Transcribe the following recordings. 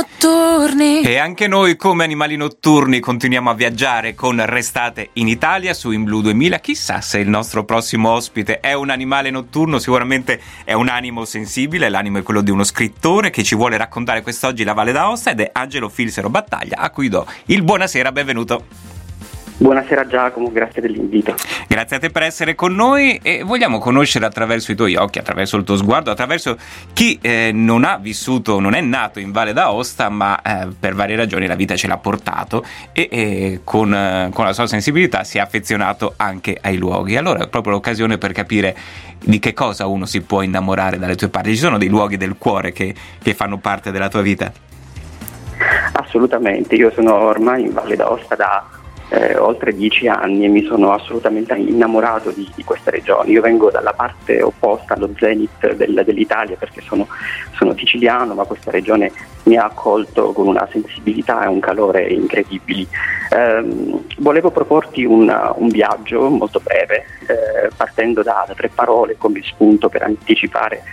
Notturni. E anche noi come animali notturni continuiamo a viaggiare con Restate in Italia su In Blu 2000. Chissà se il nostro prossimo ospite è un animale notturno, sicuramente è un animo sensibile, l'animo è quello di uno scrittore che ci vuole raccontare quest'oggi la Valle d'Aosta ed è Angelo Filsero Battaglia, a cui do il buonasera, benvenuto. Buonasera Giacomo, grazie dell'invito. Grazie a te per essere con noi e vogliamo conoscere attraverso i tuoi occhi, attraverso il tuo sguardo, attraverso chi non ha vissuto, non è nato in Valle d'Aosta, ma per varie ragioni la vita ce l'ha portato e con la sua sensibilità si è affezionato anche ai luoghi. Allora è proprio l'occasione per capire di che cosa uno si può innamorare dalle tue parti. Ci sono dei luoghi del cuore che fanno parte della tua vita? Assolutamente, io sono ormai in Valle d'Aosta da oltre 10 anni e mi sono assolutamente innamorato di questa regione. Io vengo dalla parte opposta allo zenith dell'Italia perché sono siciliano, ma questa regione mi ha accolto con una sensibilità e un calore incredibili. Volevo proporti un viaggio molto breve, partendo da 3 parole come spunto per anticipare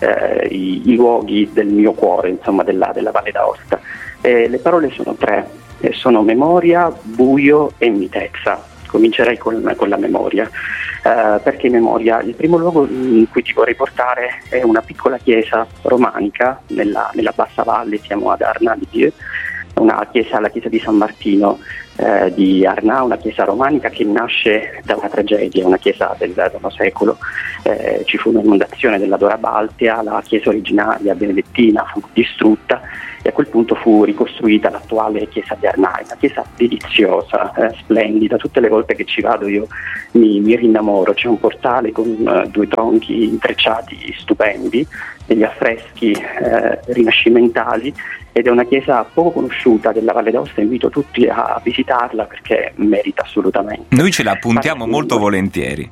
i luoghi del mio cuore, insomma della Valle d'Aosta. Le parole sono 3. Sono memoria, buio e mitezza. Comincerei con la memoria. Perché memoria? Il primo luogo in cui ti vorrei portare è una piccola chiesa romanica nella bassa valle, siamo ad Arnaldieu, la chiesa di San Martino di Arnà, una chiesa romanica che nasce da una tragedia, una chiesa del IX secolo. Ci fu un'inondazione della Dora Baltea, la chiesa originaria benedettina fu distrutta e a quel punto fu ricostruita l'attuale chiesa di Arnà, una chiesa deliziosa, splendida. Tutte le volte che ci vado io mi rinnamoro. C'è un portale con 2 tronchi intrecciati stupendi, degli affreschi rinascimentali, ed è una chiesa poco conosciuta della Valle d'Aosta. Invito tutti a visitarla perché merita assolutamente. Noi ce la appuntiamo molto volentieri.